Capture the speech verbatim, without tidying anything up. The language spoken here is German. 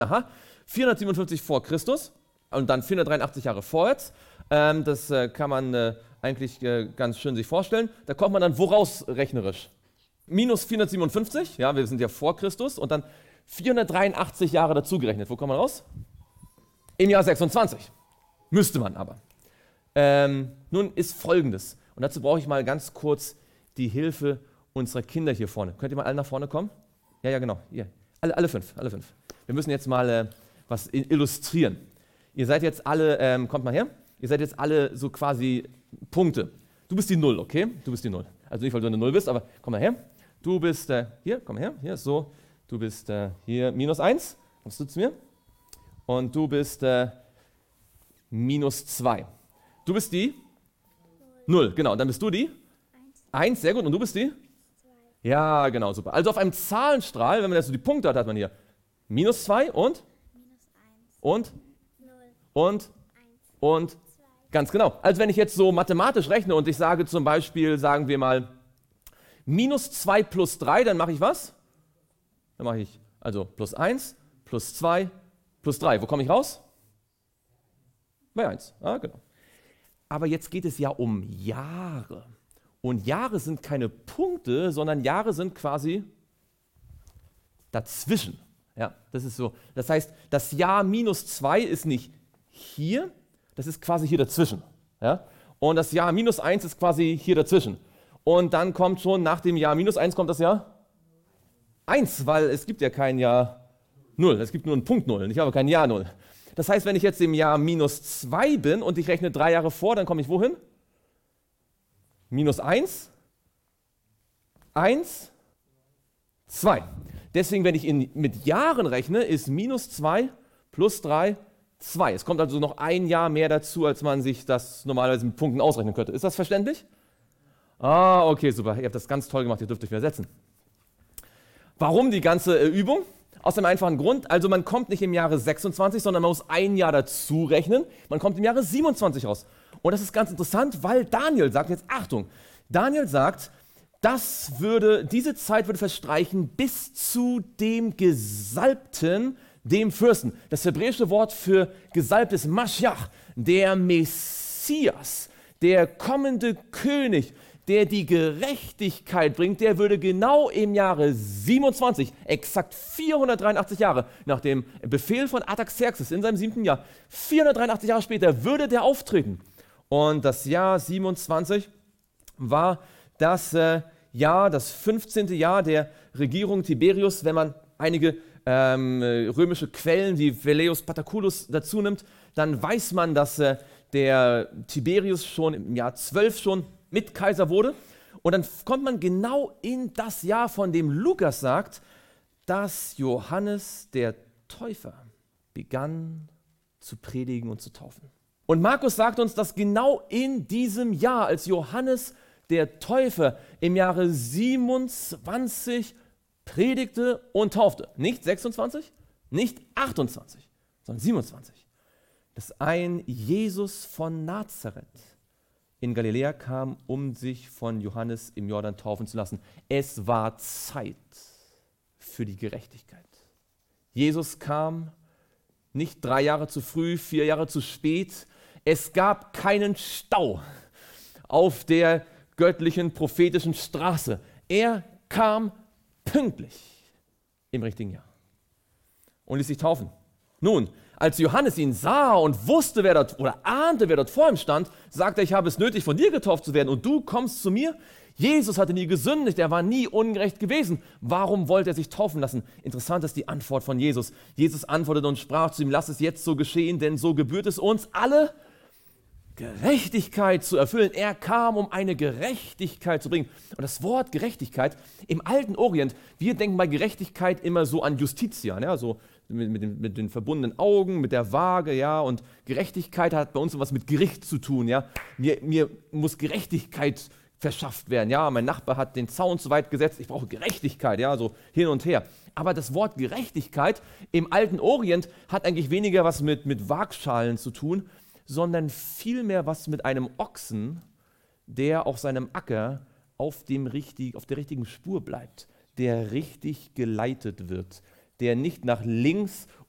Aha, vierhundertsiebenundfünfzig vor Christus und dann vierhundertdreiundachtzig Jahre vorwärts. Ähm, das äh, kann man äh, eigentlich äh, ganz schön sich vorstellen. Da kommt man dann woraus rechnerisch? Minus vierhundertsiebenundfünfzig, ja, wir sind ja vor Christus, und dann vierhundertdreiundachtzig Jahre dazugerechnet. Wo kommt man raus? Im Jahr sechsundzwanzig. Müsste man aber. Ähm, nun ist Folgendes, und dazu brauche ich mal ganz kurz die Hilfe unserer Kinder hier vorne. Könnt ihr mal alle nach vorne kommen? Ja, ja, genau. Hier. Alle, alle fünf, alle fünf. Wir müssen jetzt mal äh, was illustrieren. Ihr seid jetzt alle, ähm, kommt mal her, ihr seid jetzt alle so quasi Punkte. Du bist die Null, okay? Du bist die Null. Also nicht, weil du eine Null bist, aber komm mal her. Du bist, äh, hier, komm her, hier, so. Du bist äh, hier minus eins, kommst du zu mir? Und du bist äh, minus zwei. Du bist die? Null, genau. Und dann bist du die? eins, sehr gut. Und du bist die? Ja, genau, super. Also auf einem Zahlenstrahl, wenn man jetzt so die Punkte hat, hat man hier minus zwei und? Und? Und? Und? Ganz genau. Also wenn ich jetzt so mathematisch rechne und ich sage zum Beispiel, sagen wir mal, minus zwei plus drei, dann mache ich was? Dann mache ich also plus eins, plus zwei, plus drei. Wo komme ich raus? Bei eins. Ah, genau. Aber jetzt geht es ja um Jahre. Und Jahre sind keine Punkte, sondern Jahre sind quasi dazwischen. Ja, das ist so. Das heißt, das Jahr minus zwei ist nicht hier, das ist quasi hier dazwischen. Ja? Und das Jahr minus eins ist quasi hier dazwischen. Und dann kommt schon nach dem Jahr minus eins kommt das Jahr eins, weil es gibt ja kein Jahr null. Es gibt nur einen Punkt null, ich habe kein Jahr null. Das heißt, wenn ich jetzt im Jahr minus zwei bin und ich rechne drei Jahre vor, dann komme ich wohin? Minus eins, eins, zwei. Deswegen, wenn ich in, mit Jahren rechne, ist minus zwei plus drei, zwei. Es kommt also noch ein Jahr mehr dazu, als man sich das normalerweise mit Punkten ausrechnen könnte. Ist das verständlich? Ah, okay, super. Ihr habt das ganz toll gemacht, ihr dürft euch wieder setzen. Warum die ganze äh, Übung? Aus dem einfachen Grund, also man kommt nicht im Jahre sechsundzwanzig, sondern man muss ein Jahr dazu rechnen. Man kommt im Jahre siebenundzwanzig raus. Und das ist ganz interessant, weil Daniel sagt jetzt, Achtung, Daniel sagt, das würde, diese Zeit würde verstreichen bis zu dem Gesalbten, dem Fürsten. Das hebräische Wort für gesalbt ist Maschiach, der Messias, der kommende König, der die Gerechtigkeit bringt, der würde genau im Jahre siebenundzwanzig, exakt vierhundertdreiundachtzig Jahre nach dem Befehl von Artaxerxes in seinem siebten Jahr, vierhundertdreiundachtzig Jahre später würde der auftreten. Und das Jahr siebenundzwanzig war das äh, Jahr, das fünfzehnte Jahr der Regierung Tiberius, wenn man einige ähm, römische Quellen wie Velleius Paterculus dazu nimmt, dann weiß man, dass äh, der Tiberius schon im Jahr zwölf schon Mitkaiser wurde. Und dann kommt man genau in das Jahr, von dem Lukas sagt, dass Johannes der Täufer begann zu predigen und zu taufen. Und Markus sagt uns, dass genau in diesem Jahr, als Johannes der Täufer im Jahre siebenundzwanzig predigte und taufte, nicht sechsundzwanzig, nicht achtundzwanzig, sondern siebenundzwanzig, dass ein Jesus von Nazareth in Galiläa kam, um sich von Johannes im Jordan taufen zu lassen. Es war Zeit für die Gerechtigkeit. Jesus kam nicht drei Jahre zu früh, vier Jahre zu spät. Es gab keinen Stau auf der göttlichen, prophetischen Straße. Er kam pünktlich im richtigen Jahr und ließ sich taufen. Nun, als Johannes ihn sah und wusste, wer dort, oder ahnte, wer dort vor ihm stand, sagte er, ich habe es nötig, von dir getauft zu werden und du kommst zu mir? Jesus hatte nie gesündigt, er war nie ungerecht gewesen. Warum wollte er sich taufen lassen? Interessant ist die Antwort von Jesus. Jesus antwortete und sprach zu ihm, lass es jetzt so geschehen, denn so gebührt es uns alle, Gerechtigkeit zu erfüllen. Er kam, um eine Gerechtigkeit zu bringen. Und das Wort Gerechtigkeit im alten Orient, wir denken bei Gerechtigkeit immer so an Justitia, ja, so mit, mit, den, mit den verbundenen Augen, mit der Waage, ja, und Gerechtigkeit hat bei uns was mit Gericht zu tun, ja. Mir, mir muss Gerechtigkeit verschafft werden, ja, mein Nachbar hat den Zaun zu weit gesetzt, ich brauche Gerechtigkeit, ja, so hin und her. Aber das Wort Gerechtigkeit im alten Orient hat eigentlich weniger was mit, mit Waagschalen zu tun, sondern vielmehr was mit einem Ochsen, der auf seinem Acker auf, dem richtig, auf der richtigen Spur bleibt, der richtig geleitet wird, der nicht nach links